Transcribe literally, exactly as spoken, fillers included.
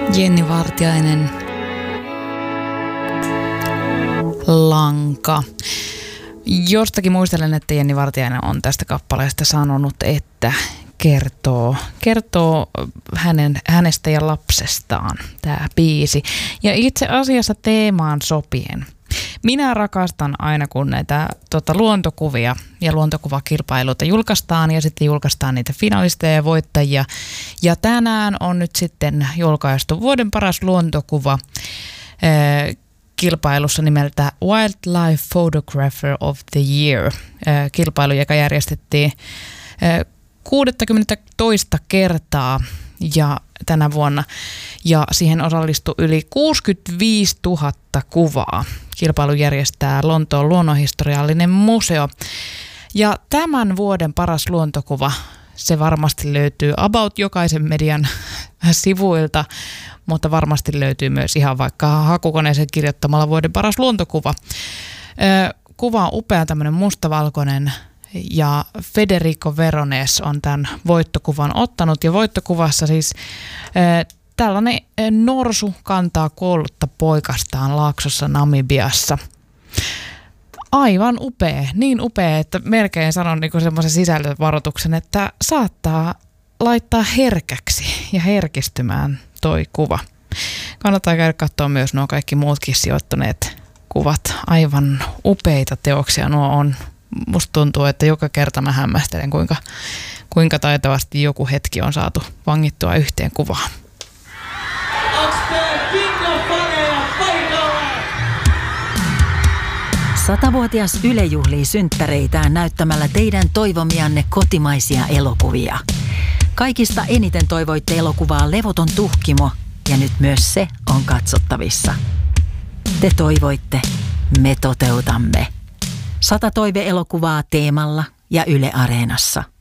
Jenni Vartiainen, Lanka. Jostakin muistelen, että Jenni Vartiainen on tästä kappaleesta sanonut, että kertoo, kertoo hänen, hänestä ja lapsestaan tämä biisi. Ja itse asiassa teemaan sopien. Minä rakastan aina, kun näitä tota, luontokuvia ja luontokuvakilpailuita julkaistaan ja sitten julkaistaan niitä finalisteja ja voittajia. Ja tänään on nyt sitten julkaistu vuoden paras luontokuva eh, kilpailussa nimeltä Wildlife Photographer of the Year. Eh, kilpailu, joka järjestettiin eh, kuudettakymmentä kertaa ja tänä vuonna, ja siihen osallistui yli kuusikymmentäviisituhatta kuvaa. Kilpailu järjestää Lontoon luonnonhistoriallinen museo. Ja tämän vuoden paras luontokuva, se varmasti löytyy about jokaisen median sivuilta, mutta varmasti löytyy myös ihan vaikka hakukoneeseen kirjoittamalla vuoden paras luontokuva. Kuva on upea, tämmöinen mustavalkoinen, ja Federico Verones on tämän voittokuvan ottanut, ja voittokuvassa siis äh, tällainen norsu kantaa kuollutta poikastaan laaksossa Namibiassa. Aivan upea, niin upea, että melkein sanon niinku semmoisen sisältövaroituksen, että saattaa laittaa herkäksi ja herkistymään toi kuva. Kannattaa käydä katsoa myös nuo kaikki muutkin sijoittuneet kuvat. Aivan upeita teoksia nuo on. Musta tuntuu, että joka kerta mä hämmästelen, kuinka, kuinka taitavasti joku hetki on saatu vangittua yhteen kuvaan. Satavuotias Yle juhlii synttäreitään näyttämällä teidän toivomianne kotimaisia elokuvia. Kaikista eniten toivoitte elokuvaa Levoton tuhkimo, ja nyt myös se on katsottavissa. Te toivoitte, me toteutamme. Sata toive-elokuvaa Teemalla ja Yle Areenassa.